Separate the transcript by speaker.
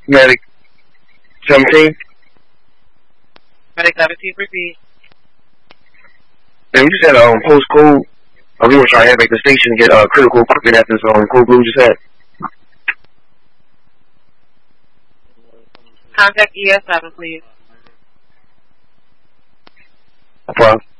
Speaker 1: Medic 17.
Speaker 2: Medic 17, repeat.
Speaker 1: And we just had postcode. We were trying to head back to the station to get critical equipment at this code blue just had.
Speaker 2: Contact ES7, please.
Speaker 1: No problem.